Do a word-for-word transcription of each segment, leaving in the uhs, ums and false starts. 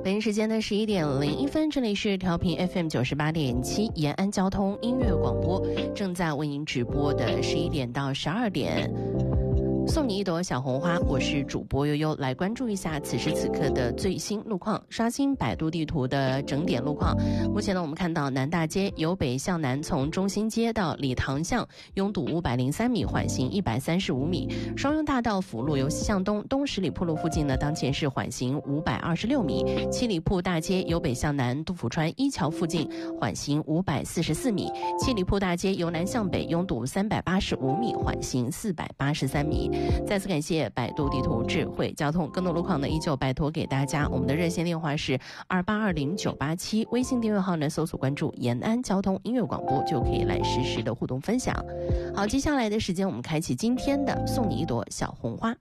北京时间的十一点零一分，这里是调频 F M 九十八点七延安交通音乐广播，正在为您直播的十一点到十二点。送你一朵小红花，我是主播悠悠，来关注一下此时此刻的最新路况。刷新百度地图的整点路况，目前呢，我们看到南大街由北向南，从中心街到礼堂巷拥堵五百零三米，缓行一百三十五米；双雍大道辅路由西向东，东十里铺路附近呢，当前是缓行五百二十六米；七里铺大街由北向南，杜甫川一桥附近缓行五百四十四米；七里铺大街由南向北拥堵三百八十五米，缓行四百八十三米。再次感谢百度地图智慧交通，更多路况呢依旧拜托给大家。我们的热线电话是二八二零九八七，微信订阅号呢搜索关注延安交通音乐广播，就可以来实时的互动分享。好，接下来的时间我们开启今天的送你一朵小红花。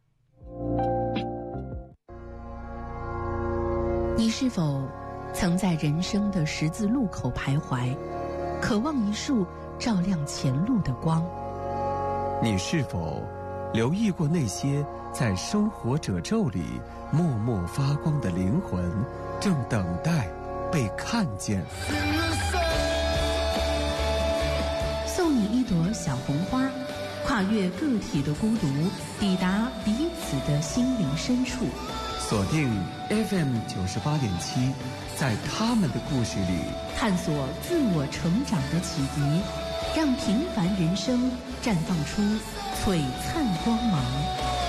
你是否曾在人生的十字路口徘徊，渴望一束照亮前路的光？ 你是否留意过那些在生活褶皱里默默发光的灵魂，正等待被看见？ 送你一朵小红花，跨越个体的孤独，抵达彼此的心灵深处。 锁定 F M 九十八点七，在他们的故事里探索自我成长的启迪，让平凡人生绽放出璀璨光芒。